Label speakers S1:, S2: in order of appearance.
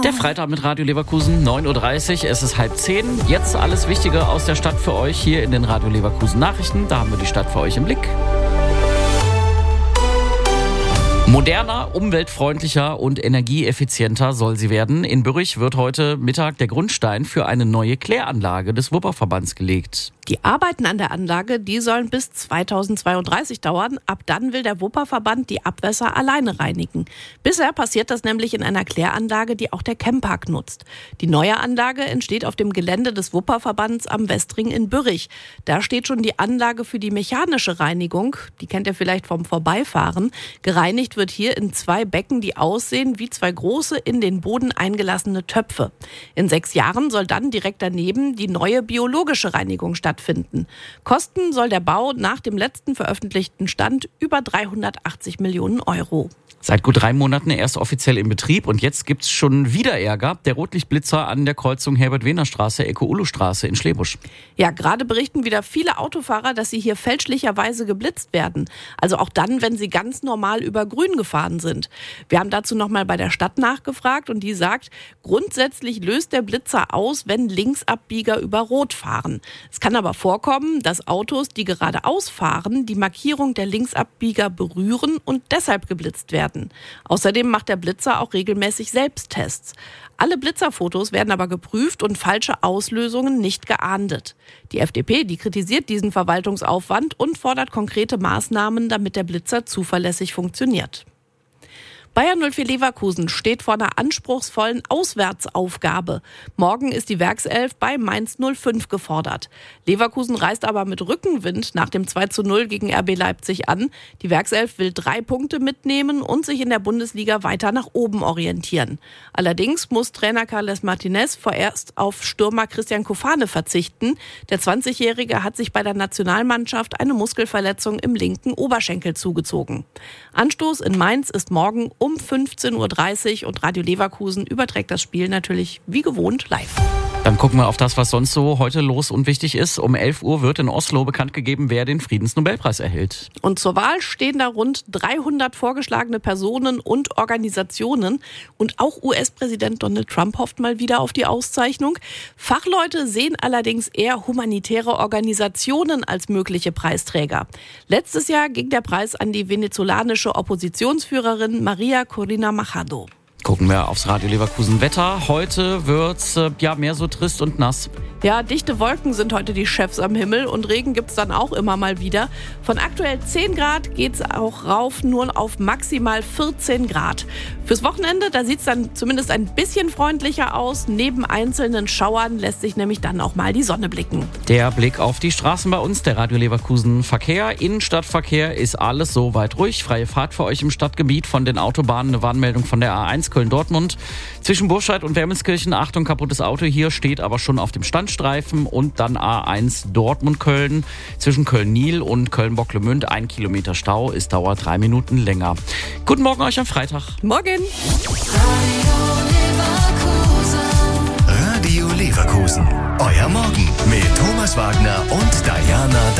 S1: Der Freitag mit Radio Leverkusen, 9.30 Uhr, es ist 9:30. Jetzt alles Wichtige aus der Stadt für euch hier in den Radio Leverkusen Nachrichten. Da haben wir die Stadt für euch im Blick. Moderner, umweltfreundlicher und energieeffizienter soll sie werden. In Bürrich wird heute Mittag der Grundstein für eine neue Kläranlage des Wupperverbands gelegt.
S2: Die Arbeiten an der Anlage, die sollen bis 2032 dauern. Ab dann will der Wupperverband die Abwässer alleine reinigen. Bisher passiert das nämlich in einer Kläranlage, die auch der Chempark nutzt. Die neue Anlage entsteht auf dem Gelände des Wupperverbands am Westring in Bürrich. Da steht schon die Anlage für die mechanische Reinigung. Die kennt ihr vielleicht vom Vorbeifahren. Gereinigt wird hier in 2 Becken, die aussehen wie 2 große, in den Boden eingelassene Töpfe. In 6 Jahren soll dann direkt daneben die neue biologische Reinigung stattfinden. Kosten soll der Bau nach dem letzten veröffentlichten Stand über 380 Millionen Euro.
S1: Seit gut 3 Monaten erst offiziell in Betrieb und jetzt gibt's schon wieder Ärger. Der Rotlichtblitzer an der Kreuzung Herbert-Wehner-Straße, Ecke Ulu-Straße in Schlebusch.
S2: Ja, gerade berichten wieder viele Autofahrer, dass sie hier fälschlicherweise geblitzt werden. Also auch dann, wenn sie ganz normal über Grün gefahren sind. Wir haben dazu nochmal bei der Stadt nachgefragt und die sagt, grundsätzlich löst der Blitzer aus, wenn Linksabbieger über Rot fahren. Es kann aber vorkommen, dass Autos, die geradeaus fahren, die Markierung der Linksabbieger berühren und deshalb geblitzt werden. Außerdem macht der Blitzer auch regelmäßig Selbsttests. Alle Blitzerfotos werden aber geprüft und falsche Auslösungen nicht geahndet. Die FDP, die kritisiert diesen Verwaltungsaufwand und fordert konkrete Maßnahmen, damit der Blitzer zuverlässig funktioniert. Bayer 04 Leverkusen steht vor einer anspruchsvollen Auswärtsaufgabe. Morgen ist die Werkself bei Mainz 05 gefordert. Leverkusen reist aber mit Rückenwind nach dem 2:0 gegen RB Leipzig an. Die Werkself will 3 Punkte mitnehmen und sich in der Bundesliga weiter nach oben orientieren. Allerdings muss Trainer Carles Martinez vorerst auf Stürmer Christian Kofane verzichten. Der 20-Jährige hat sich bei der Nationalmannschaft eine Muskelverletzung im linken Oberschenkel zugezogen. Anstoß in Mainz ist morgen um 15.30 Uhr und Radio Leverkusen überträgt das Spiel natürlich wie gewohnt live.
S1: Dann gucken wir auf das, was sonst so heute los und wichtig ist. Um 11 Uhr wird in Oslo bekannt gegeben, wer den Friedensnobelpreis erhält.
S2: Und zur Wahl stehen da rund 300 vorgeschlagene Personen und Organisationen. Und auch US-Präsident Donald Trump hofft mal wieder auf die Auszeichnung. Fachleute sehen allerdings eher humanitäre Organisationen als mögliche Preisträger. Letztes Jahr ging der Preis an die venezolanische Oppositionsführerin Maria Corina Machado.
S1: Gucken wir aufs Radio Leverkusen Wetter. Heute wird's mehr so trist und nass.
S2: Ja, dichte Wolken sind heute die Chefs am Himmel und Regen gibt's dann auch immer mal wieder. Von aktuell 10 Grad geht's auch rauf nur auf maximal 14 Grad. Fürs Wochenende, da sieht's dann zumindest ein bisschen freundlicher aus. Neben einzelnen Schauern lässt sich nämlich dann auch mal die Sonne blicken.
S1: Der Blick auf die Straßen bei uns, der Radio Leverkusen Verkehr. Innenstadtverkehr ist alles soweit ruhig. Freie Fahrt für euch im Stadtgebiet von den Autobahnen. Eine Warnmeldung von der A1 Köln-Dortmund. Zwischen Burscheid und Wermelskirchen, Achtung, kaputtes Auto hier, steht aber schon auf dem Standstreifen. Und dann A1 Dortmund-Köln. Zwischen Köln-Nil und Köln-Bocklemünd 1 Kilometer Stau. Es dauert 3 Minuten länger. Guten Morgen euch am Freitag.
S2: Morgen.
S3: Radio Leverkusen. Euer Morgen mit Thomas Wagner und Diana